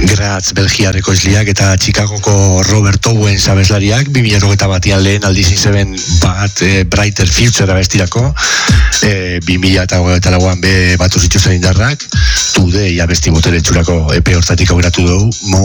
Graz, Belgiarreko esliak eta Chicagoko Robert Owens abeslariak 2021an lehen aldiz izeben bat Brighter Future abestirako 2024an be batu zituzten indarrak Today abesti botere txurako EP hortatik aukeratu dugu